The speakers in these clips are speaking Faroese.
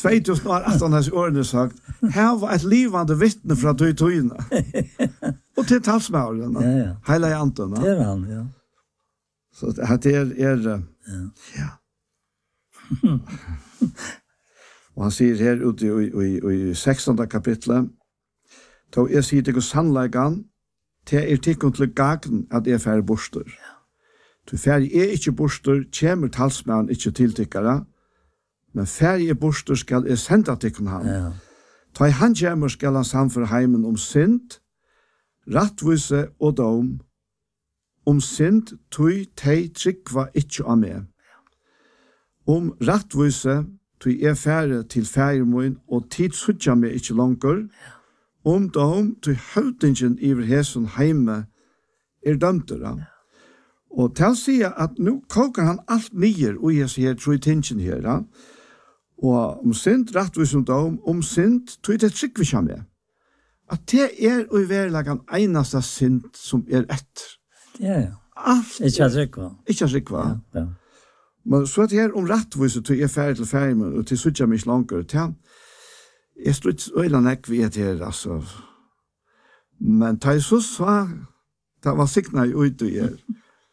2000 år efter hans årene sagt, her var et livande vittne fra tøyene. Og til talsmauren, hele anten. Det er han, ja. Så det ja. Og han sier her ute i 16. kapitlet, «Da jeg sier til sannleggen, til tikkun til gagn at jeg færre borster. Til færre er ikke borster, kommer talsmannen ikke tiltikkere, men færre borster skal jeg sende tikkun han. Ta i han kommer skal han samføre heimen om synd, rattvise og dom, om synd tog teg trykva ikke av meg. Om rattvise tog jeg færre til færgemoen, og tid sutja meg ikke langer, om dom tog høvdingen iver hesen heime dømtere. Og til å si at nå koker han alt nye, og jeg sier tro i tingen her, og om synd, rattvise om synd, tog det trykva ikke av meg. At det og i verlagen eneste synd som etter. Ja. Ikke trykva. Ikke trykva. Ja. Men så at her om rattvise tog jeg færre til færre, og til sutja meg ikke langer, til jeg stod ikke øyne nekk ved det her, altså. Men da jeg så det var sikkert ut og her.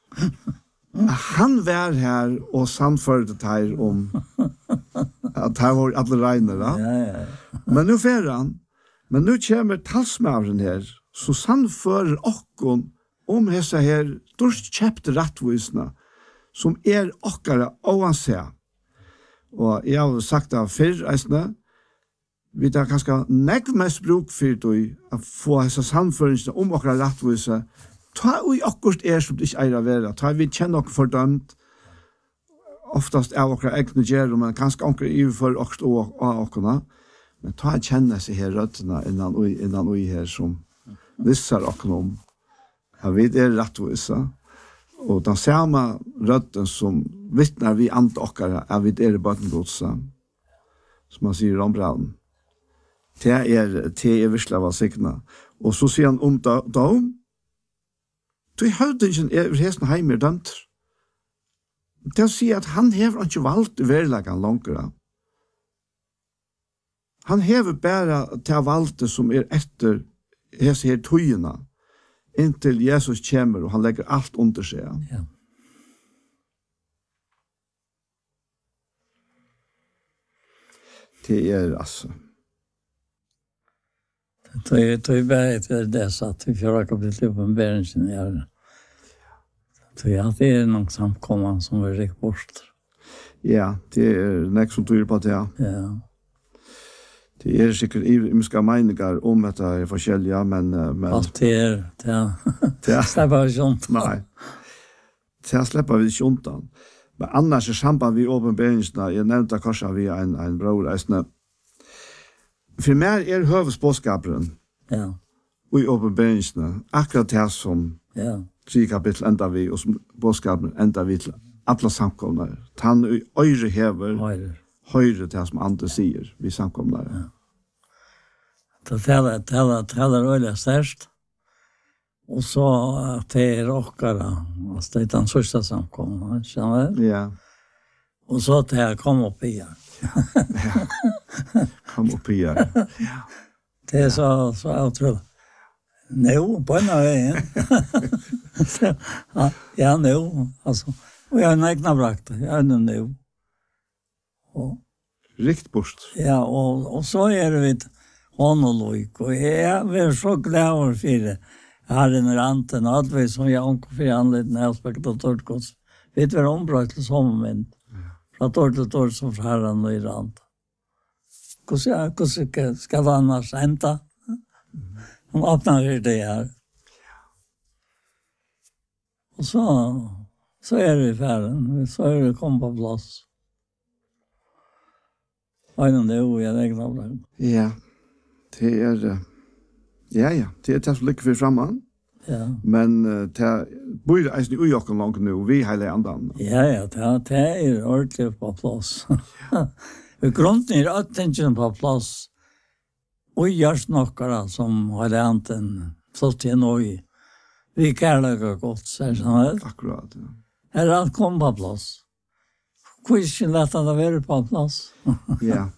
Han var her og samførte det her om at det var alle regnere. Ja. Men nå fer han. Men nå kommer talsmauren her, så samfører okkon om hese her størst kjepte rattvisene, som okkara oanse. Og jeg har sagt det før, eisne, vi tar kanskje nekv mest bruk for å få hese samføringene om okkara rattvise, ta og akkurat som det ikke eier å være, ta vi kjenner okkara fordømt, oftast av okkara egne gjør, men kanskje okkara iverfor okkara, men ta og kjenne seg her røttene innan vi her som visser okkara om, ja, vi rattvise, og den samme røtten som vittnar vi andre okkara, vi bøtengodsa, som man sier i Rombraden. Det virkelig av sikna. Og så sier han om dom, du høvdingen hesen heim dømt. Det å si at han hever ikke valgt i verleggen langere. Han hever bare til valgte som etter hese her tøyene, inntil Jesus kommer og han legger alt under seg. Ja. Det altså. Det bare til det satt vi fjøra kapitlet på en bæringen i året. Det noen samkommende som var riktig bort. Ja, det nek som tyder på det. Ja. Det sikkert imenska meninger om at det forskjellige, men... Alt det slipper vi ikke undan. Nei, det slipper vi ikke undan. Men annars samband vi åpenberingsene, jeg nevnte kanskje vi en bror, for meg høvesbådskaperen og i åpenberingsene, akkurat det som 3 kapittel enda vi, og som bådskaperen enda vi til alle samkomne. Han øyre hever, høyre til som andre sier, vi samkomne. Ja. Det taler øyelig størst, og så at det okkara, altså det den sørste samkomne, skjønner du? Ja. Og så at jeg kom opp i her. Kom opp i her. Ja. Det så utrolig. Nå, på en av veien. Ja, nå, altså. Og jeg har nekna brakt det, jeg har nå. Rikt bort. Ja, og så vi håndoløyk, og jeg var så glad over for det. Jeg har en ranten, og alt vi som jeg omgår for anledning, jeg har spekket av Tortgås. Vi var ombrakt til sommermynd. Fra år til år som herren og i rand. Hvordan skal det annars enda? Han åpner det her. Og så vi ferdig. Så vi kommet på plass. Hva det jeg regner av det? Ja, det det som ligger for fremme. Ja. Men det bor eisen i ujokken langt nå, vi hele andan. Ja, det ordentlig på plass. Vi grunnen attingen på plass, og gjørs nokkere som har anten så til noe. Vi kærligere godt, sier sånn. Akkurat, ja. Alt kom på plass. Hvor ikke lett at det være på plass? Ja.